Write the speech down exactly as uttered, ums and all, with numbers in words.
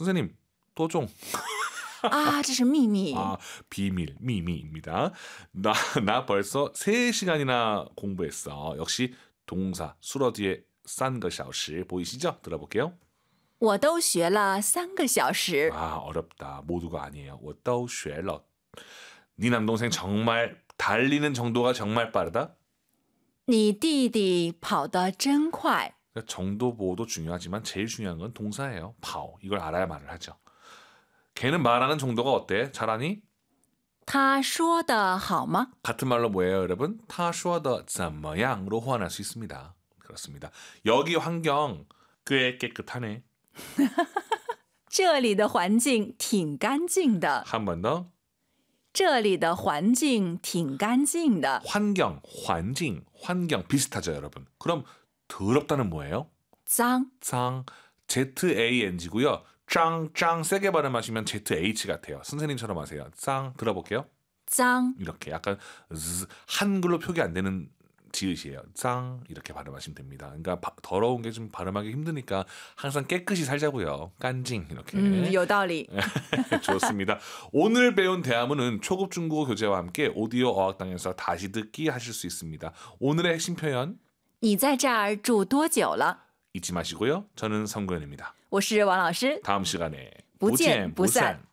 선생님, 도종. 아, 这是秘密. 아, 비밀, 미미입니다. 나, 나 벌써 세 시간이나 공부했어. 역시 동사, 수러 뒤에 싼 거小时 보이시죠? 들어볼게요. 我都学了三个小时. 아, 어렵다. 모두가 아니에요. 我都学了. 네 남동생 정말 달리는 정도가 정말 빠르다? 你弟弟跑得真快. 정도 보호도 중요하지만 제일 중요한 건 동사예요. 跑. 이걸 알아야 말을 하죠. 걔는 말하는 정도가 어때? 잘하니? 他说的好吗? 같은 말로 뭐예요, 여러분? 他说的怎么样로 호환할 수 있습니다. 그렇습니다. 여기 환경 꽤 깨끗하네. 这里的环境挺干净的. 한 번 더. 这里的环境挺干净的. 환경, 환境, 환경 비슷하죠, 여러분. 그럼 더럽다는 뭐예요? 脏. 脏, Z-A-N-G고요. 짱, 짱 세게 발음하시면 Z-H 같아요. 선생님처럼 하세요. 짱 들어볼게요. 脏. 이렇게 약간 즈, 한글로 표기 안 되는 지읒이에요. 짱 이렇게 발음하시면 됩니다. 그러니까 바, 더러운 게 좀 발음하기 힘드니까 항상 깨끗이 살자고요. 깐징 이렇게. 음, 有道理. 좋습니다. 오늘 배운 대화문은 초급 중국어 교재와 함께 오디오 어학당에서 다시 듣기 하실 수 있습니다. 오늘의 핵심 표현 你在这儿住多久了? 잊지 마시고요. 저는 성구현입니다. 我是王老师. 다음 시간에 不见不散.